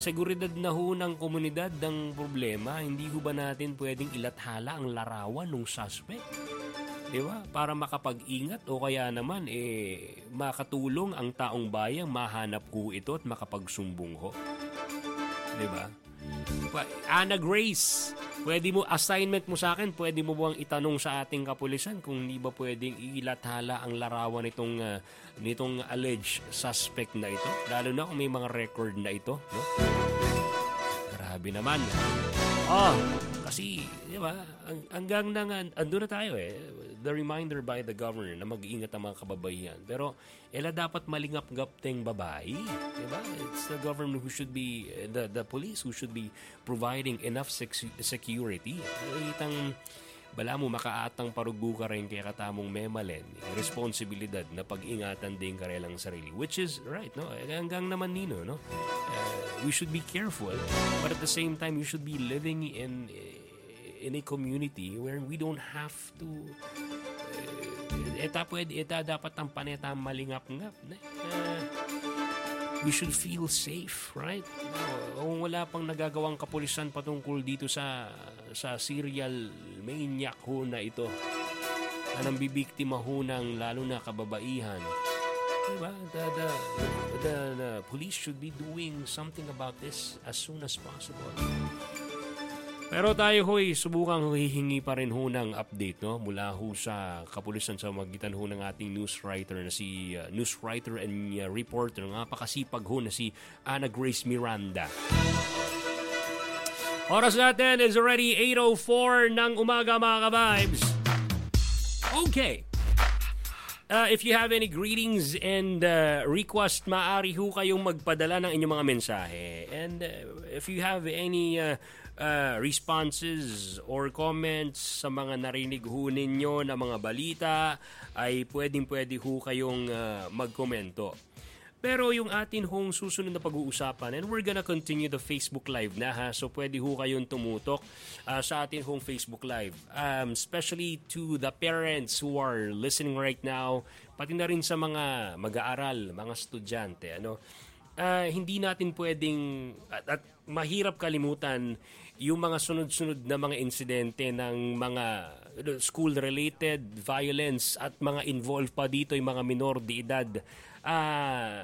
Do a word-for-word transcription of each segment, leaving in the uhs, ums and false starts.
seguridad na ho ng komunidad ng problema, hindi ho ba natin pwedeng ilathala ang larawan ng suspect? Di ba? Para makapag-ingat o kaya naman eh makatulong ang taong bayang mahanap ko ito at makapagsumbong ho. Di ba? Ana Grace, pwede mo, assignment mo sa akin, pwede mo bang itanong sa ating kapulisan kung hindi ba pwedeng ilathala ang larawan nitong uh, nitong alleged suspect na ito, lalo na kung may mga record na ito, no? Grabe naman. Oh, kasi, di ba, hanggang na nga, andun na tayo eh, the reminder by the governor na mag-iingat ang mga kababaihan. Pero, ela dapat malingap-gap tayong babae, di ba? It's the government who should be, the, the police who should be providing enough sec- security. Itang, bala mo makaatang parugo ka rin kaya katamong memalen, responsibilidad na pag-ingatan din karelang sarili, which is right, no? Hanggang naman nino, no? Uh, we should be careful, but at the same time you should be living in in a community where we don't have to uh, eta pwede eta dapat ang paneta malingap-ngap, uh, we should feel safe, right? Kung wala pang nagagawang kapulisan patungkol dito sa sa serial maniac ho na ito, anong bibiktima ho ng lalo na kababaihan, diba? The, the, the, the police should be doing something about this as soon as possible. Pero tayo ho'y subukang hihingi pa rin ho ng update, no? Mula ho sa kapulisan sa magitan ho ng ating news writer na si uh, news writer and uh, reporter ng napakasipag ho na si Ana Grace Miranda. Oras natin is already eight oh four ng umaga, mga ka-vibes. Okay. Uh, if you have any greetings and uh, request, maaari ho kayong magpadala ng inyong mga mensahe. And uh, if you have any uh, uh, responses or comments sa mga narinig ho ninyo na mga balita, ay pwedeng-pwede ho kayong uh, magkomento. Pero yung atin hong susunod na pag-uusapan, and we're gonna continue the Facebook Live na ha, so pwede ho kayong tumutok uh, sa atin hong Facebook Live. Um, especially to the parents who are listening right now, pati na rin sa mga mag-aaral, mga estudyante. Ano? Uh, hindi natin pwedeng, at, at mahirap kalimutan yung mga sunod-sunod na mga insidente ng mga school-related violence at mga involved pa dito yung mga minor de edad. Ah,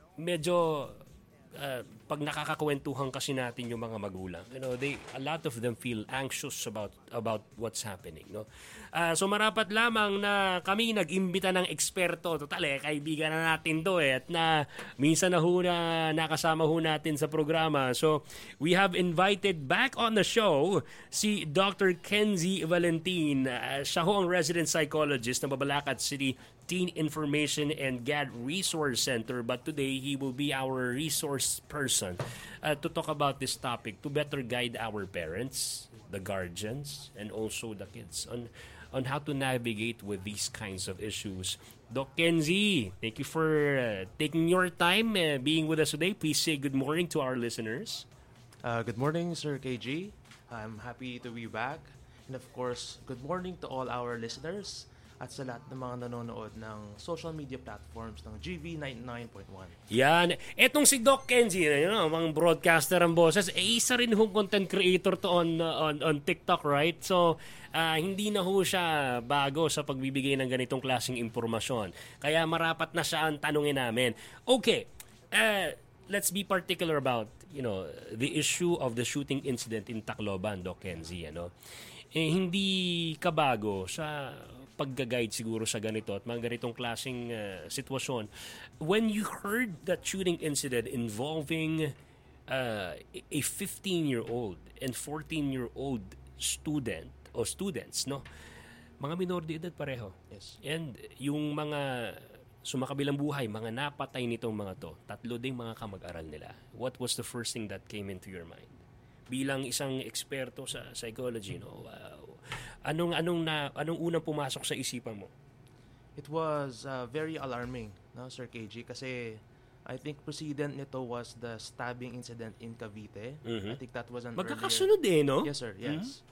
medyo uh, pag nakakakwentuhan kasi natin yung mga magulang, you know, they a lot of them feel anxious about about what's happening, no? Uh, so marapat lamang na kami nag-imbita ng eksperto, total eh kaibigan na natin to eh, at na minsan na ho na nakasama ho natin sa programa. So we have invited back on the show si Doctor Kenzie Valentin. Uh, siya ho ang resident psychologist ng Mabalacat City Teen Information and G A D Resource Center, but today he will be our resource person uh, to talk about this topic to better guide our parents, the guardians, and also the kids on on how to navigate with these kinds of issues. Doc Kenzie, thank you for uh, taking your time uh, being with us today. Please say good morning to our listeners. Uh, good morning, Sir K G. I'm happy to be back. And of course, good morning to all our listeners at sa lahat ng mga nanonood ng social media platforms ng G V ninety-nine point one. Yan. Etong si Doc Kenzie, you know, mga broadcaster ang boses, eh, isa rin hong content creator to on, on, on TikTok, right? So, uh, hindi na ho siya bago sa pagbibigay ng ganitong klaseng impormasyon. Kaya marapat na siya ang tanungin namin. Okay, uh, let's be particular about, you know, the issue of the shooting incident in Tacloban, Doc Kenzie, ano? Eh, hindi kabago sa pagga-guide siguro sa ganito at mga ganitong klaseng uh, sitwasyon. When you heard that shooting incident involving uh, a fifteen-year-old and fourteen-year-old student o students, no? Mga minor de edad pareho. Yes. And yung mga sumakabilang buhay, mga napatay nitong mga to, tatlo ding mga kamag-aral nila. What was the first thing that came into your mind? Bilang isang eksperto sa psychology, no? Uh, Anong anong na anong unang pumasok sa isipan mo? It was uh, very alarming, no, Sir K G, kasi I think precedent nito was the stabbing incident in Cavite. Mm-hmm. I think that was an Magkakasunod eh, no? Yes, sir. Yes. Mm-hmm.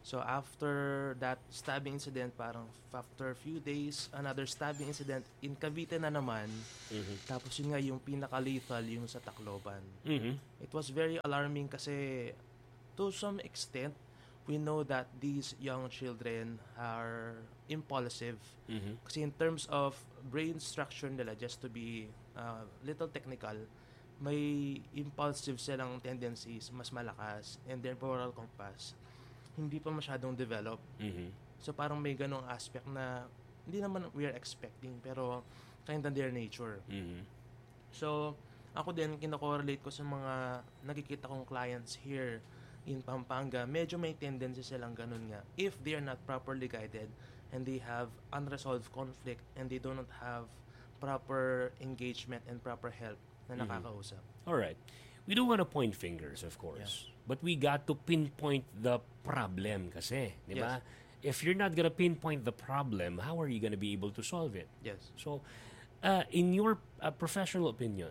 So after that stabbing incident, parang after a few days, another stabbing incident in Cavite na naman. Mhm. Tapos yun nga yung pinaka-lethal, yung sa Tacloban. Mhm. It was very alarming kasi to some extent, we know that these young children are impulsive. Mhm. Kasi in terms of brain structure nila, just to be uh, little technical, may impulsive silang tendencies, mas malakas, and their moral compass hindi pa masyadong develop. Mhm. So parang may ganong aspect na hindi naman we are expecting, pero kind of their nature. Mhm. So ako din, kino-correlate ko sa mga nakikita kong clients here in Pampanga, medyo may tendency silang ganun nga. If they are not properly guided and they have unresolved conflict and they do not have proper engagement and proper help na nakakausap. All right. We don't want to point fingers, of course. But we got to pinpoint the problem kasi, di ba? If you're not gonna pinpoint the problem, how are you gonna be able to solve it? Yes. So, uh, in your uh, professional opinion,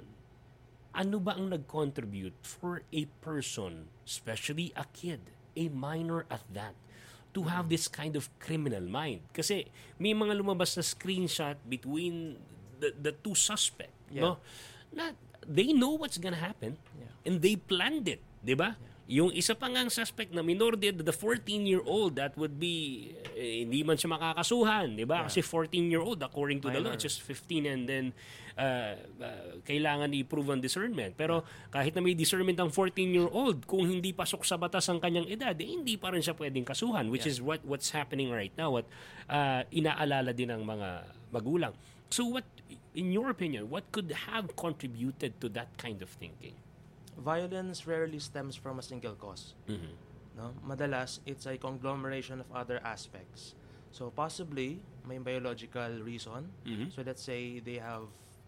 ano ba ang nag-contribute for a person, especially a kid, a minor at that, to have this kind of criminal mind? Kasi may mga lumabas na screenshot between the the two suspect, Yeah. no? Na they know what's gonna happen, Yeah. and they planned it, di ba? Yung isa pa ngang suspect na minor de the fourteen-year-old, that would be, eh, hindi man siya makakasuhan, di ba? Yeah. Kasi fourteen-year-old, according to the law, Minor. just fifteen, and then uh, uh, kailangan i-prove ang discernment. Pero kahit na may discernment ang fourteen-year-old, kung hindi pasok sa batas ang kanyang edad, eh, hindi pa rin siya pwedeng kasuhan, which Yeah. is what what's happening right now, what uh, inaalala din ng mga magulang. So what, in your opinion, what could have contributed to that kind of thinking? Violence rarely stems from a single cause. Mhm. No? Madalas, it's a conglomeration of other aspects. So possibly, may biological reason. Mhm. So let's say they have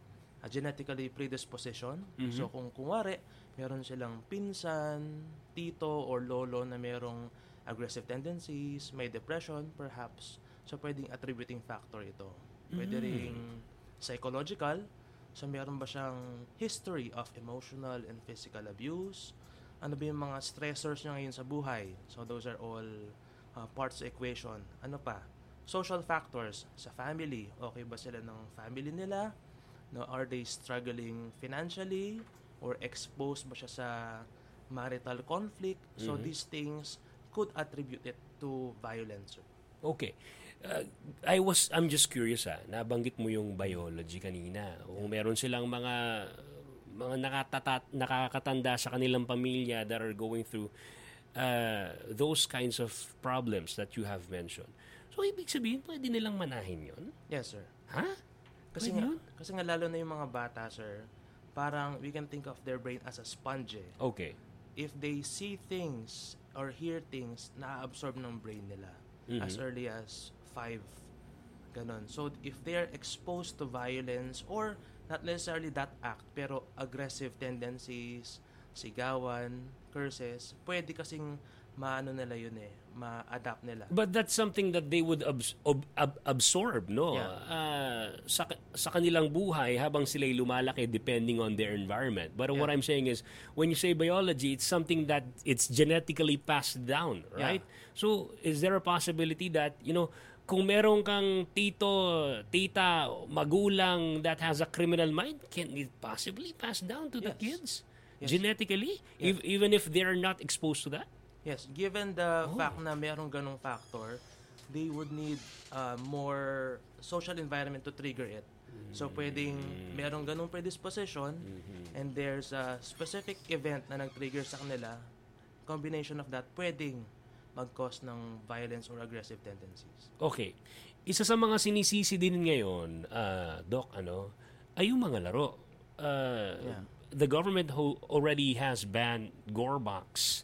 a genetically predisposition. Mhm. So kung kunwari, meron silang pinsan, tito, or lolo na merong aggressive tendencies, may depression perhaps. So pwedeng attributing factor ito. Pwede Mm. ring psychological. So meron ba siyang history of emotional and physical abuse? Ano ba yung mga stressors niya ngayon sa buhay? So those are all uh, parts of equation. Ano pa? Social factors sa family. Okay ba sila ng family nila? No, are they struggling financially? Or exposed ba siya sa marital conflict? So Mhm. these things could attribute it to violence. Okay. Uh, I was I'm just curious ah. Nabanggit mo yung biology kanina. Kung meron silang mga mga nakatata, nakakatanda sa kanilang pamilya that are going through uh, those kinds of problems that you have mentioned. So ibig sabihin pwede nilang manahin 'yon? Yes, sir. Ha? Kasi Pwede nga, yun? kasi nga lalo na yung mga bata, sir, parang we can think of their brain as a sponge. eh. Okay. If they see things or hear things, na-absorb ng brain nila as Mhm. early as five. Ganon. So, if they are exposed to violence or not necessarily that act, pero aggressive tendencies, sigawan, curses, pwede kasing maano nila yun eh, ma-adapt nila. But that's something that they would abs- ob- ab- absorb, no? Yeah. Uh, sa sa kanilang buhay habang sila'y lumalaki depending on their environment. But what Yeah. I'm saying is, when you say biology, it's something that it's genetically passed down, right? Yeah. So, is there a possibility that, you know, kung meron kang tito, tita, magulang that has a criminal mind, can it possibly pass down to the Yes. kids? Yes. Genetically? Yeah. Ev- even if they're not exposed to that? Yes, given the Oh. fact na merong ganong factor, they would need uh, more social environment to trigger it. So pwedeng merong ganong predisposition and there's a specific event na nag-trigger sa kanila, combination of that, pwedeng mag-cause ng violence or aggressive tendencies. Okay. Isa sa mga sinisisi din ngayon, uh, Doc, ano, ay yung mga laro. Uh, Yeah. The government ho- already has banned Gorebox,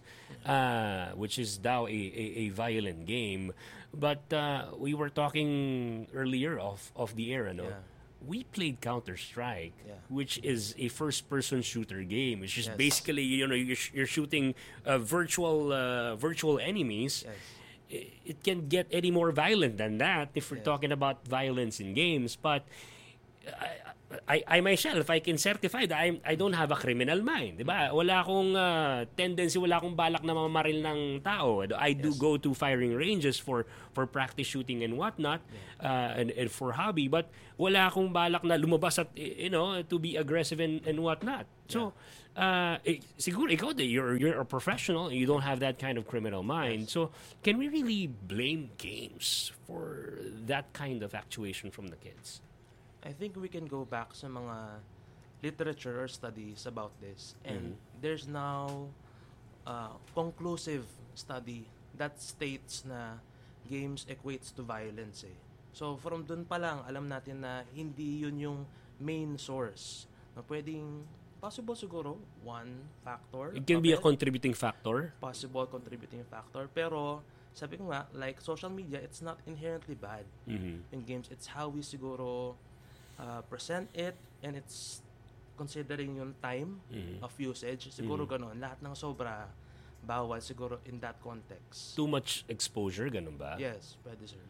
uh, which is now a, a, a violent game. But uh, we were talking earlier of, of the air, ano? Yeah. We played Counter-Strike, Yeah. which is a first-person shooter game. It's just Yes. basically, you know, you're, sh- you're shooting uh, virtual uh, virtual enemies. Yes. I- It can get any more violent than that if we're Yes. talking about violence in games. But I, I, I myself, I can certify that I, I don't have a criminal mind. Diba? Wala akong uh, tendency, wala akong balak na mamaril ng tao. I do Yes. go to firing ranges for for practice shooting and whatnot, uh, and, and for hobby. But wala akong balak na lumabas at, you know, to be aggressive and, and whatnot. So, uh, eh, siguro ikaw, you're, you're a professional, you don't have that kind of criminal mind. So, can we really blame games for that kind of actuation from the kids? I think we can go back sa mga literature or studies about this. And Mhm. there's now a conclusive study that states na games equates to violence eh. So from dun pa lang, alam natin na hindi yun yung main source. Na pwedeng, possible siguro, one factor. It can be a of it, contributing factor. possible contributing factor. Pero, sabi ko nga, like social media, it's not inherently bad Mhm. in games. It's how we siguro uh, present it, and it's considering yung time Mhm. of usage. Siguro ganon. Lahat ng sobra, bawal siguro in that context. Too much exposure, ganun ba? Yes, pwede sir.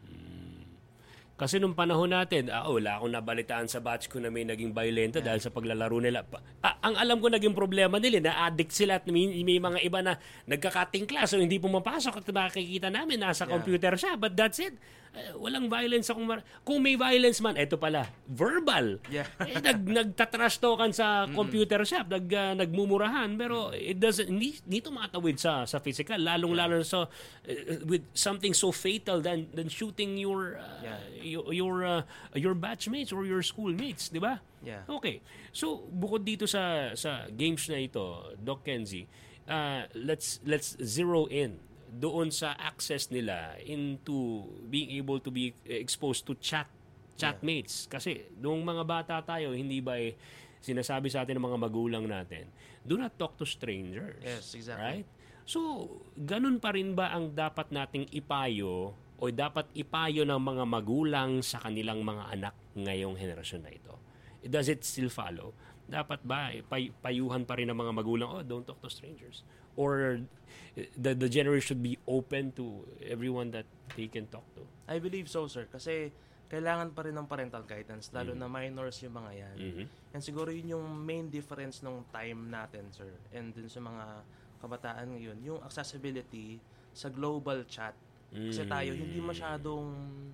Kasi nung panahon natin, ah, wala akong nabalitaan sa batch ko na may naging violento Yeah. dahil sa paglalaro nila. Pa- ah, ang alam ko naging problema nila, na-addict sila at may, may mga iba na nagka-cutting class so hindi pumapasok at makikita namin nasa Yeah. computer siya. But that's it. Eh, walang violence akong mar- kung may violence man, eto pala, verbal. Yeah. eh, nag nagtatrash talkan sa computer shop, nag ah, nagmumurahan, pero it doesn't hindi, hindi tumatawid sa sa physical, lalong lalo sa eh, with something so fatal than than shooting your uh, Yeah. your your, uh, your batchmates or your schoolmates, di ba? Yeah. Okay. So, bukod dito sa sa games na ito, Doc Kenzie, uh, let's let's zero in doon sa access nila into being able to be exposed to chat chatmates. Kasi noong mga bata tayo, hindi ba eh, sinasabi sa atin ng mga magulang natin, do not talk to strangers. Yes, exactly. Right? So, ganun pa rin ba ang dapat nating ipayo o dapat ipayo ng mga magulang sa kanilang mga anak ngayong henerasyon na ito? Does it still follow? Dapat ba eh, pay, payuhan pa rin ng mga magulang, oh, don't talk to strangers? Or the the generation should be open to everyone that they can talk to? I believe so, sir. Kasi kailangan pa rin ng parental guidance, lalo na minors yung mga yan. Mhm. And siguro yun yung main difference ng time natin, sir. And dun sa mga kabataan ngayon, yung accessibility sa global chat. Kasi tayo, hindi masyadong...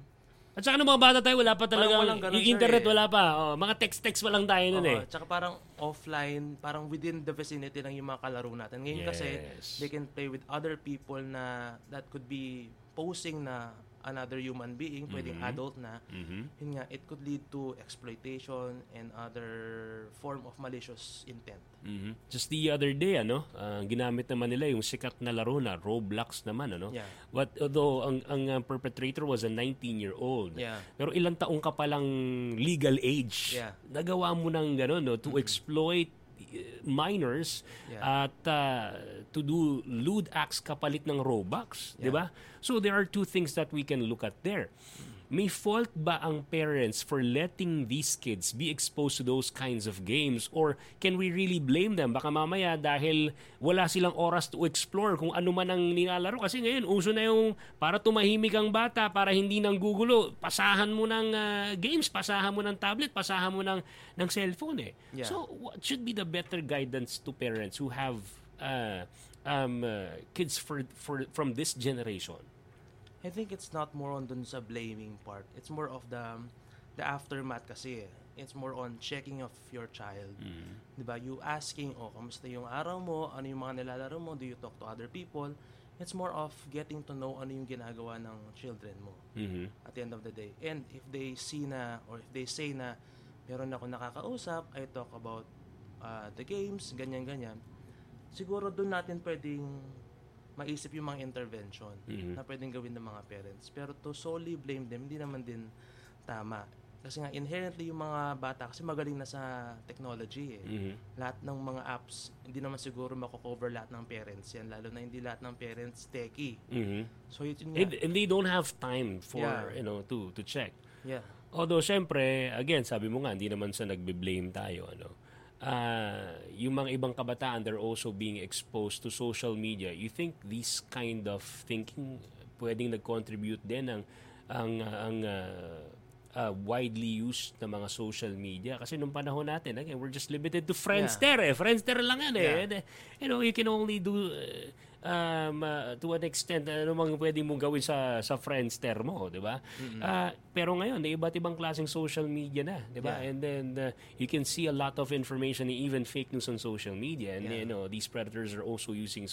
At saka ng mga bata tayo, wala pa talaga. walang ganun, Yung sir, internet, eh. wala pa. Oh, mga text-text pa lang tayo nun Oo, eh. tsaka parang offline, parang within the vicinity lang yung mga kalaro natin. Ngayon kasi, Yes. they can play with other people na that could be posing na another human being, pwedeng adult na. Mhm. Yun nga, it could lead to exploitation and other form of malicious intent. Mhm. Just the other day, ano, ah, ginamit naman nila yung sikat na laro na Roblox naman, ano. Yeah. But although ang ang uh, perpetrator was a nineteen-year-old. Yeah. Pero ilang taong ka palang legal age. Yeah. Nagawa mo ng gano'n, no, to exploit uh, minors Yeah. at uh, to do lewd acts kapalit ng Robux, di Yeah. ba? So there are two things that we can look at there. May fault ba ang parents for letting these kids be exposed to those kinds of games, or can we really blame them? Baka mamaya dahil wala silang oras to explore kung ano man ang nilalaro. Kasi ngayon, uso na yung para tumahimik ang bata, para hindi nang gugulo, pasahan mo ng ah, games, pasahan mo ng tablet, pasahan mo ng, ng cellphone eh. Yeah. So what should be the better guidance to parents who have uh, um, uh, kids for, for from this generation? I think it's not more on dun sa blaming part. It's more of the the aftermath kasi eh. It's more on checking of your child. Mm. 'Di ba? You asking, oh, kamusta yung araw mo? Ano yung mga nilalaro mo? Do you talk to other people? It's more of getting to know ano yung ginagawa ng children mo Mhm. at the end of the day. And if they see na, or if they say na, meron ako nakakausap, I talk about uh, the games, ganyan-ganyan, siguro dun natin pwedeng maisip yung mga intervention Mhm. na pwedeng gawin ng mga parents. Pero to solely blame them, hindi naman din tama. Kasi nga, inherently yung mga bata, kasi magaling na sa technology eh. Mhm. Lahat ng mga apps, hindi naman siguro mako-cover lahat ng parents yan. Lalo na hindi lahat ng parents techie. Mhm. So, yun nga. And, and they don't have time for, Yeah. you know, to to check. Yeah. Although, syempre, again, sabi mo nga, hindi naman sa nagbe-blame tayo, ano. Ah, yung mga ibang kabataan, they're also being exposed to social media. You think this kind of thinking pwedeng nag-contribute din ang ang ang ah, uh, widely used na mga social media. Kasi nung panahon natin, again, we're just limited to Friendster eh. Friendster lang yan eh. Yeah. And, uh, you know, you can only do uh, um, uh, to an extent ano mang pwede mong gawin sa sa Friendster mo, di ba? Mm-hmm. Uh, pero ngayon, may iba't ibang klaseng social media na, di ba? Yeah. And then uh, you can see a lot of information, even fake news on social media. And Yeah. you know, these predators are also using